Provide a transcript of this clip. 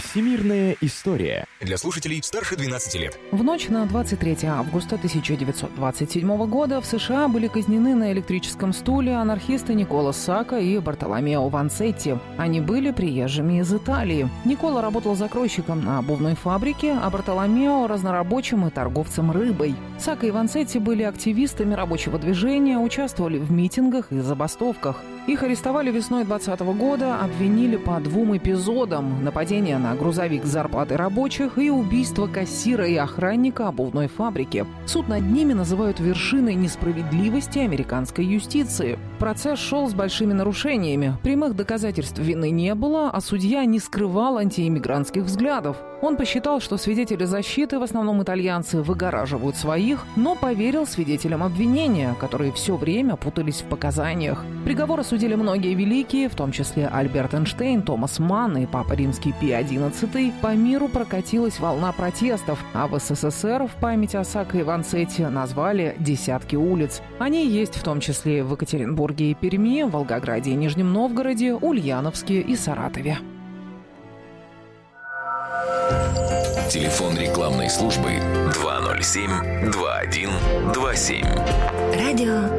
Всемирная история. Для слушателей старше 12 лет. В ночь на 23 августа 1927 года в США были казнены на электрическом стуле анархисты Николо Сакка и Бартоломео Ванцетти. Они были приезжими из Италии. Николо работал закройщиком на обувной фабрике, а Бартоломео – разнорабочим и торговцем рыбой. Сакка и Ванцетти были активистами рабочего движения, участвовали в митингах и забастовках. Их арестовали весной 2020 года, обвинили по 2 эпизодам: нападение на грузовик с зарплатой рабочих и убийство кассира и охранника обувной фабрики. Суд над ними называют вершиной несправедливости американской юстиции. Процесс шел с большими нарушениями. Прямых доказательств вины не было, а судья не скрывал антииммигрантских взглядов. Он посчитал, что свидетели защиты, в основном итальянцы, выгораживают своих, но поверил свидетелям обвинения, которые все время путались в показаниях. Приговор осудили многие великие, в том числе Альберт Эйнштейн, Томас Манн и Папа Римский Пий XI. По миру прокатилась волна протестов, а в СССР в память о Сакко и Ванцетти назвали десятки улиц. Они есть в том числе в Екатеринбурге и Перми, Волгограде и Нижнем Новгороде, Ульяновске и Саратове. Телефон рекламной службы 207 2127. Радио